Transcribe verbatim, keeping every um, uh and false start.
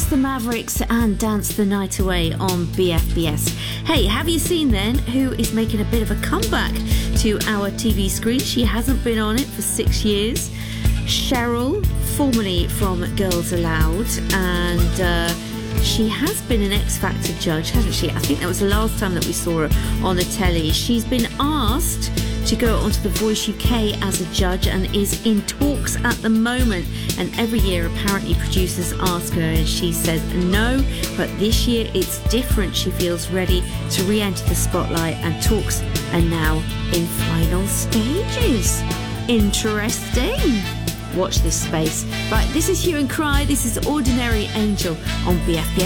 the Mavericks and Dance the Night Away on B F B S. Hey, have you seen then who is making a bit of a comeback to our T V screen? She hasn't been on it for six years. Cheryl, formerly from Girls Aloud, and uh, she has been an X Factor judge, hasn't she? I think that was the last time that we saw her on the telly. She's been asked to go onto The Voice U K as a judge and is in talks at the moment. And every year, apparently, producers ask her and she says no. But this year, it's different. She feels ready to re-enter the spotlight, and talks are now in final stages. Interesting. Watch this space. Right, this is Hue and Cry. This is Ordinary Angel on B F B S.